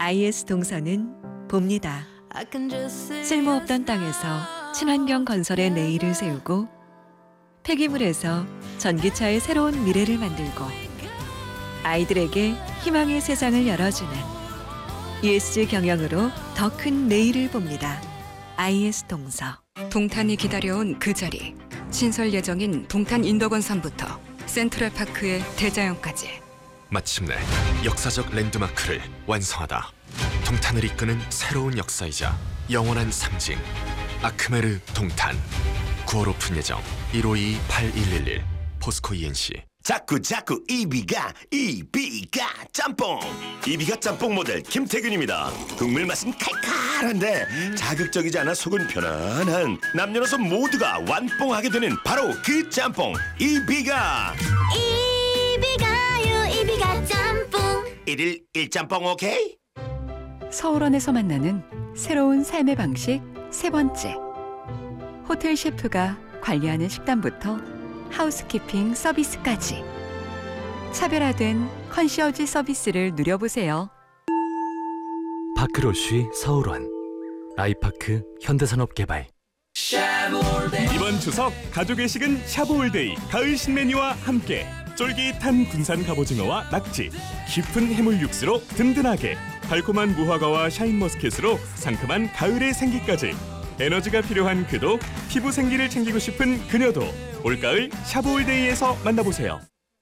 IS 동서는 봅니다. 쓸모없던 땅에서 친환경 건설의 내일을 세우고 폐기물에서 전기차의 새로운 미래를 만들고 아이들에게 희망의 세상을 열어주는 ESG 경영으로 더 큰 내일을 봅니다. IS 동서. 동탄이 기다려온 그 자리. 신설 예정인 동탄 인덕원산부터 센트럴파크의 대자연까지. 마침내 역사적 랜드마크를 완성하다. 동탄을 이끄는 새로운 역사이자 영원한 상징. 아크메르 동탄. 9월 오픈 예정. 1522-8111 포스코 ENC. 자꾸 이비가 짬뽕. 이비가 짬뽕 모델 김태균입니다. 국물 맛은 칼칼한데 자극적이지 않아 속은 편안한 남녀노소 모두가 완뽕하게 되는 바로 그 짬뽕 이비가 짬뽕. 1일 1짬뽕 오케이? 서울원에서 만나는 새로운 삶의 방식 세 번째. 호텔 셰프가 관리하는 식단부터 하우스키핑 서비스까지 차별화된 컨시어지 서비스를 누려보세요. 파크로쉬 서울원 아이파크 현대산업개발. 이번 추석 가족의 식은 샤브올데이 가을 신메뉴와 함께 쫄깃한 군산 갑오징어와 낙지, 깊은 해물 육수로 든든하게, 달콤한 무화과와 샤인머스켓으로 상큼한 가을의 생기까지, 에너지가 필요한 그도, 피부 생기를 챙기고 싶은 그녀도 올가을 샤브올데이에서 만나보세요.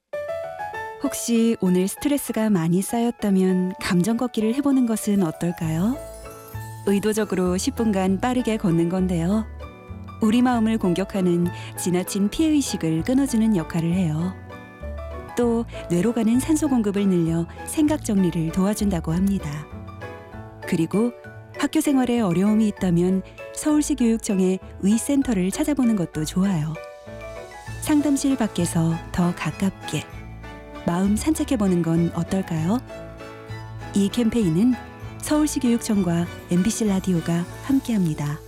혹시 오늘 스트레스가 많이 쌓였다면 감정 걷기를 해보는 것은 어떨까요? 의도적으로 10분간 빠르게 걷는 건데요. 우리 마음을 공격하는 지나친 피해의식을 끊어주는 역할을 해요. 또 뇌로 가는 산소 공급을 늘려 생각 정리를 도와준다고 합니다. 그리고 학교 생활에 어려움이 있다면 서울시 교육청의 위센터를 찾아보는 것도 좋아요. 상담실 밖에서 더 가깝게 마음 산책해보는 건 어떨까요? 이 캠페인은 서울시 교육청과 MBC 라디오가 함께합니다.